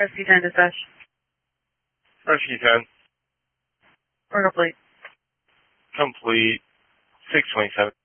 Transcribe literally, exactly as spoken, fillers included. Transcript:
Rescue ten dispatch. Rescue ten. Or complete. Complete. six twenty-seven.